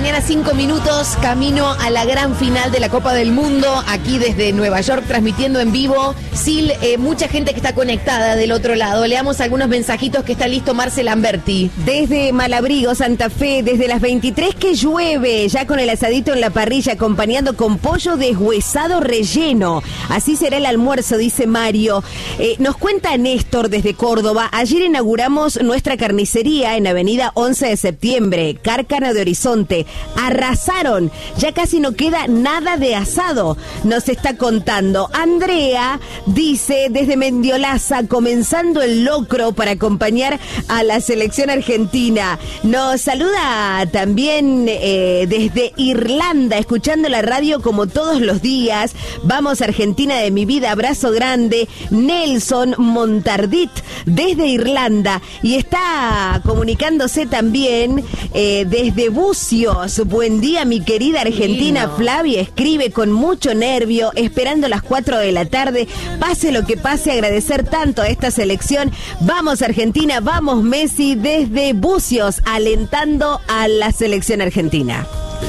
mañana, 5 minutos, camino a la gran final de la Copa del Mundo, aquí desde Nueva York, transmitiendo en vivo. Sil, mucha gente que está conectada del otro lado. Leamos algunos mensajitos que está listo Marce Lamberti. Desde Malabrigo, Santa Fe, desde las 23 que llueve, ya con el asadito en la parrilla, acompañando con pollo deshuesado relleno. Así será el almuerzo, dice Mario. Nos cuenta Néstor desde Córdoba. Ayer inauguramos nuestra carnicería en Avenida 11 de septiembre, Cárcano de Horizonte. Arrasaron, ya casi no queda nada de asado, nos está contando. Andrea dice desde Mendiolaza, comenzando el locro para acompañar a la selección argentina. Nos saluda también desde Irlanda, escuchando la radio como todos los días. Vamos Argentina de mi vida, abrazo grande. Nelson Montardit desde Irlanda, y está comunicándose también desde Bucios. Buen día, mi querida Argentina. Lindo. Flavia escribe con mucho nervio, esperando las 4 de la tarde. Pase lo que pase, agradecer tanto a esta selección. Vamos Argentina, vamos Messi, desde Bucios, alentando a la selección argentina.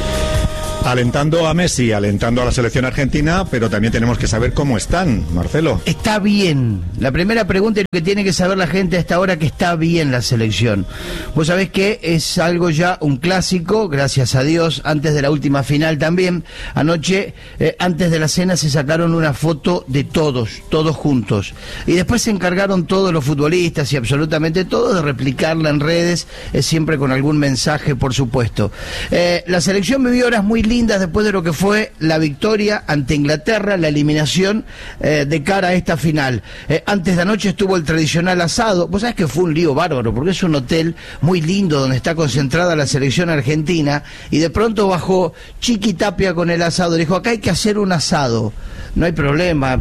Alentando a Messi, alentando a la selección argentina, pero también tenemos que saber cómo están, Marcelo. Está bien. La primera pregunta es lo que tiene que saber la gente a esta hora, que está bien la selección. Vos sabés que es algo ya, un clásico, gracias a Dios, antes de la última final también. Anoche, antes de la cena, se sacaron una foto de todos juntos. Y después se encargaron todos los futbolistas y absolutamente todos de replicarla en redes, siempre con algún mensaje, por supuesto. La selección vivió horas muy lindas después de lo que fue la victoria ante Inglaterra, la eliminación de cara a esta final. Antes de anoche estuvo el tradicional asado. Vos sabés que fue un lío bárbaro, porque es un hotel muy lindo donde está concentrada la selección argentina, y de pronto bajó Chiqui Tapia con el asado. Dijo, acá hay que hacer un asado. No hay problema.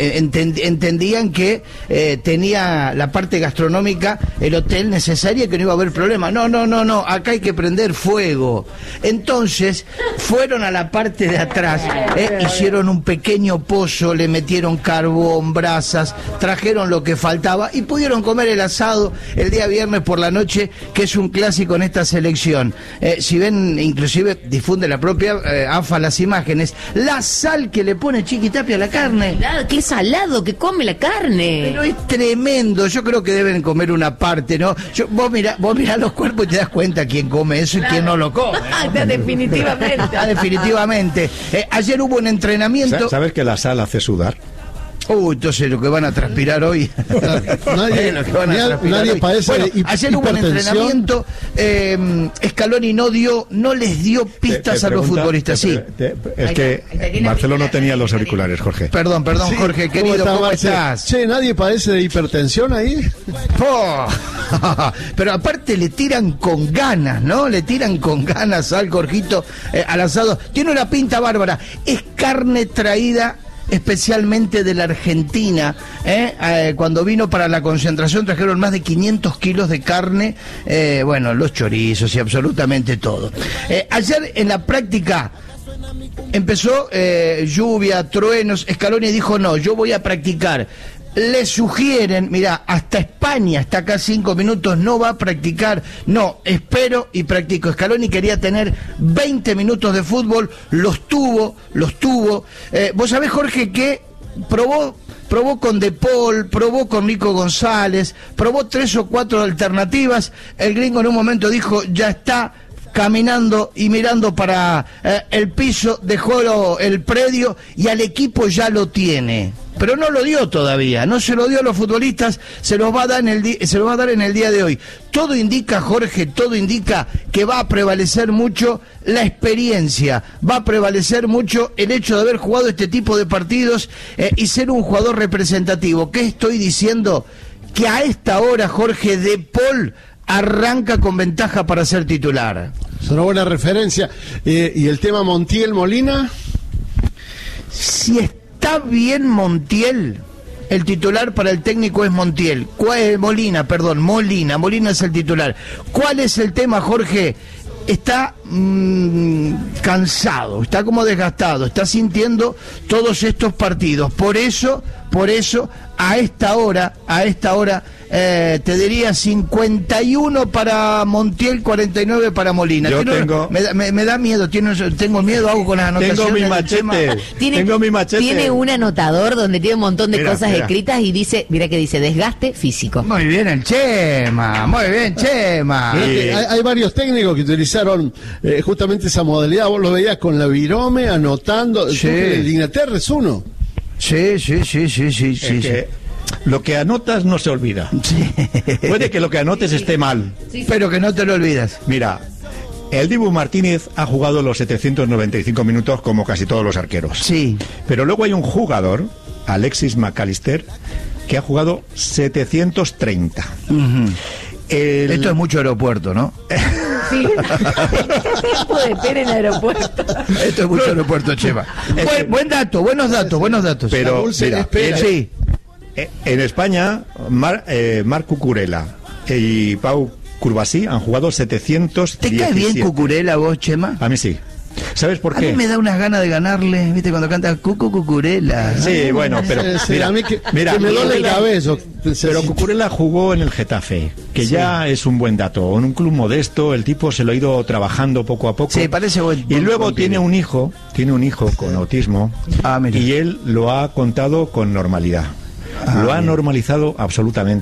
Entendían que tenía la parte gastronómica el hotel necesaria, que no iba a haber problema. No, acá hay que prender fuego. Entonces fueron a la parte de atrás, hicieron un pequeño pozo, le metieron carbón, brasas, trajeron lo que faltaba y pudieron comer el asado el día viernes por la noche, que es un clásico en esta selección. Si ven, inclusive difunde la propia AFA las imágenes, la sal que le pone Chiqui Tapia a la carne. ¡Qué salado que come la carne! Pero es tremendo. Yo creo que deben comer una parte, ¿no? Vos mirá los cuerpos y te das cuenta quién come eso y quién no lo come, ¿no? Definitivamente. Definitivamente. Ayer hubo un entrenamiento. ¿Sabes que la sal hace sudar? Entonces lo que van a transpirar hoy. Nadie padece de hipertensión. Ayer hubo un entrenamiento. Scaloni no les dio pistas a los futbolistas. Sí. Es que Marcelo no tenía los auriculares, Jorge. Perdón, sí, Jorge, querido, ¿cómo estás? Che, ¿nadie padece de hipertensión ahí? Pero aparte le tiran con ganas, ¿no? Le tiran con ganas al Jorgito, al asado. Tiene una pinta bárbara. Es carne traída especialmente de la Argentina. Cuando vino para la concentración trajeron más de 500 kilos de carne, los chorizos y absolutamente todo. Ayer en la práctica empezó lluvia, truenos. Scaloni dijo, no, yo voy a practicar. Le sugieren, mirá, hasta España está acá 5 minutos, no va a practicar. No, espero y practico. Scaloni quería tener 20 minutos de fútbol, los tuvo. Vos sabés, Jorge, que probó con De Paul, probó con Nico González, probó 3 o 4 alternativas. El gringo en un momento dijo, ya está, caminando y mirando para el piso, dejó el predio y al equipo ya lo tiene. Pero no lo dio todavía, no se lo dio a los futbolistas, se los va a dar en el día de hoy. Todo indica, Jorge, que va a prevalecer mucho la experiencia, va a prevalecer mucho el hecho de haber jugado este tipo de partidos y ser un jugador representativo. ¿Qué estoy diciendo? Que a esta hora, Jorge, De Paul arranca con ventaja para ser titular. Es una buena referencia. ¿Y el tema Montiel-Molina? Si está bien Montiel, el titular para el técnico es Montiel. Molina es el titular. ¿Cuál es el tema, Jorge? Está cansado, está como desgastado, está sintiendo todos estos partidos. Por eso, a esta hora, te diría 51 para Montiel, 49 para Molina. Yo tengo... Me da miedo, tengo miedo, hago con las anotaciones. Tengo mi machete. Tengo mi machete. Tiene un anotador donde tiene un montón de cosas mira. escritas y dice, mira que dice, desgaste físico. Muy bien el Chema, muy bien Chema. Sí. Hay varios técnicos que utilizaron justamente esa modalidad. Vos lo veías con la virome, anotando. Sí. El de Inglaterra es uno. Sí. Que lo que anotas no se olvida. Sí. Puede que lo que anotes esté mal. Pero que no te lo olvidas. Mira, el Dibu Martínez ha jugado los 795 minutos como casi todos los arqueros. Sí. Pero luego hay un jugador, Alexis McAllister, que ha jugado 730. Ujú. Esto es mucho aeropuerto, ¿no? Sí. Tiempo de espera en aeropuerto. Esto es mucho aeropuerto, Chema. Buen dato, buenos datos. Pero, La dulce mira, espera. Sí. en España, Marc Cucurella y Pau Curbasí han jugado 717. ¿Te cae bien Cucurella vos, Chema? A mí sí. ¿Sabes por A qué? mí me da unas ganas de ganarle, ¿viste? Cuando canta Cucurella. Sí, bueno, pero Sí, mira, a mí que me duele el Cucurella- cabello. Pero Cucurella jugó en el Getafe, que ya es un buen dato. En un club modesto, el tipo se lo ha ido trabajando poco a poco. Sí, parece buen. Y luego buen tiene pibe. un hijo con autismo, Ah, mira. y él lo ha contado con normalidad. Lo ha bien. normalizado absolutamente.